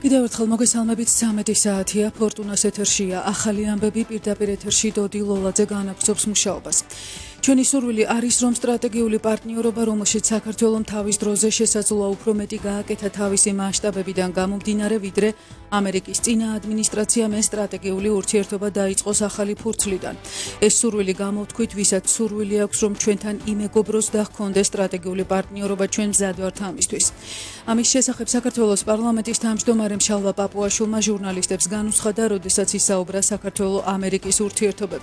კიდევ ერთხელ მოგესალმებით 13 საათია ფორტუნას ეთერშია ახალი ამბები პირდაპირ ეთერში დოდი ლოლაძე განაგრძობს მუშაობას. ჩვენი სურვილი არის რომ სტრატეგიული პარტნიორობა რომელშიც საქართველოს თავის დროზე შესაძლოა უფრო მეტი გააკეთა თავისი მასშტაბებიდან გამომდინარე ვიდრე ამერიკის წინა ადმინისტრაციამ ეს სტრატეგიული ურთიერთობა დაიწყოს ახალი ფურცლიდან. ეს სურვილი გამოვთქვით ვისაც სურვილი აქვს რომ ჩვენთან იმეგობროს და ჰქონდეს სტრატეგიული პარტნიორობა ჩვენ მზად ვართ ამისთვის. ამის შესახებ საქართველოს პარლამენტის თავმჯდომარემ შალვა პაპუაშვილმა ჟურნალისტებს განუცხადა, როდესაც ისაუბრა საქართველოს-ამერიკის ურთიერთობებზე.